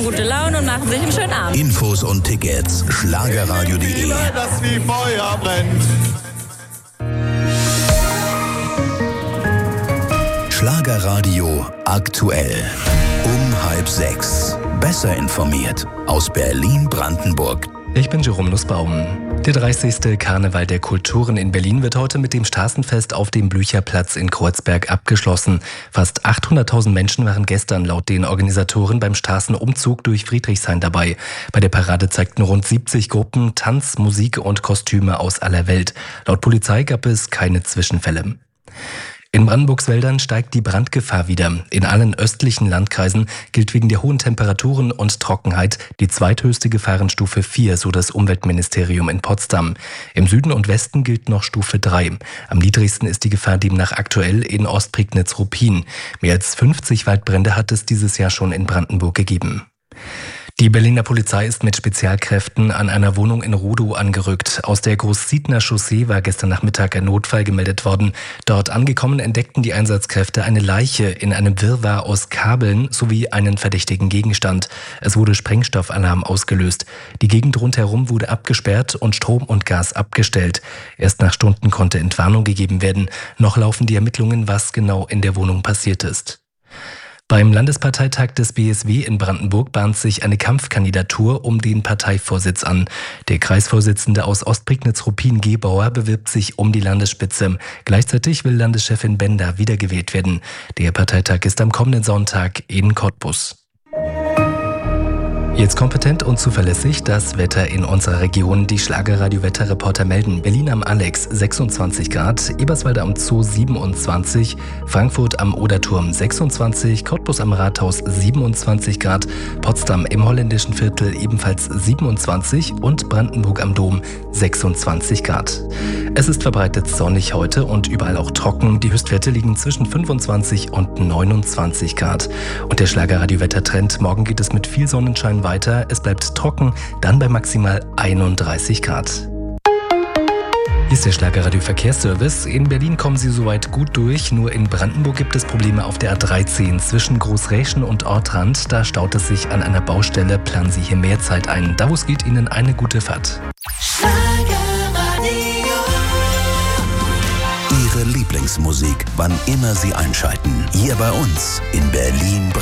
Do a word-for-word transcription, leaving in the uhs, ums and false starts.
gute Laune und machen sich einen schönen Abend. Infos und Tickets schlagerradio punkt de. Das wie Feuer brennt. Schlagerradio aktuell. Um halb sechs. Besser informiert aus Berlin-Brandenburg. Ich bin Jerome Nussbaum. Der dreißigste Karneval der Kulturen in Berlin wird heute mit dem Straßenfest auf dem Blücherplatz in Kreuzberg abgeschlossen. Fast achthunderttausend Menschen waren gestern laut den Organisatoren beim Straßenumzug durch Friedrichshain dabei. Bei der Parade zeigten rund siebzig Gruppen Tanz, Musik und Kostüme aus aller Welt. Laut Polizei gab es keine Zwischenfälle. In Brandenburgs Wäldern steigt die Brandgefahr wieder. In allen östlichen Landkreisen gilt wegen der hohen Temperaturen und Trockenheit die zweithöchste Gefahrenstufe vier, so das Umweltministerium in Potsdam. Im Süden und Westen gilt noch Stufe drei. Am niedrigsten ist die Gefahr demnach aktuell in Ostprignitz-Ruppin. Mehr als fünfzig Waldbrände hat es dieses Jahr schon in Brandenburg gegeben. Die Berliner Polizei ist mit Spezialkräften an einer Wohnung in Rudow angerückt. Aus der Großzietner Chaussee war gestern Nachmittag ein Notfall gemeldet worden. Dort angekommen entdeckten die Einsatzkräfte eine Leiche in einem Wirrwarr aus Kabeln sowie einen verdächtigen Gegenstand. Es wurde Sprengstoffalarm ausgelöst. Die Gegend rundherum wurde abgesperrt und Strom und Gas abgestellt. Erst nach Stunden konnte Entwarnung gegeben werden. Noch laufen die Ermittlungen, was genau in der Wohnung passiert ist. Beim Landesparteitag des B S W in Brandenburg bahnt sich eine Kampfkandidatur um den Parteivorsitz an. Der Kreisvorsitzende aus Ostprignitz-Ruppin Gebauer bewirbt sich um die Landesspitze. Gleichzeitig will Landeschefin Bender wiedergewählt werden. Der Parteitag ist am kommenden Sonntag in Cottbus. Jetzt kompetent und zuverlässig das Wetter in unserer Region. Die Schlagerradio-Wetterreporter melden: Berlin am Alex sechsundzwanzig Grad, Eberswalde am Zoo siebenundzwanzig, Frankfurt am Oderturm sechsundzwanzig, Cottbus am Rathaus siebenundzwanzig Grad, Potsdam im holländischen Viertel ebenfalls siebenundzwanzig und Brandenburg am Dom sechsundzwanzig Grad. Es ist verbreitet sonnig heute und überall auch trocken. Die Höchstwerte liegen zwischen fünfundzwanzig und neunundzwanzig Grad. Und der Schlagerradio-Wettertrend: morgen geht es mit viel Sonnenschein weiter. Es bleibt trocken, dann bei maximal einunddreißig Grad. Hier ist der Schlagerradio Verkehrsservice. In Berlin kommen Sie soweit gut durch. Nur in Brandenburg gibt es Probleme auf der A dreizehn zwischen Großräschen und Ortrand. Da staut es sich an einer Baustelle. Planen Sie hier mehr Zeit ein. Da, wo es geht, Ihnen eine gute Fahrt. Ihre Lieblingsmusik, wann immer Sie einschalten. Hier bei uns in Berlin.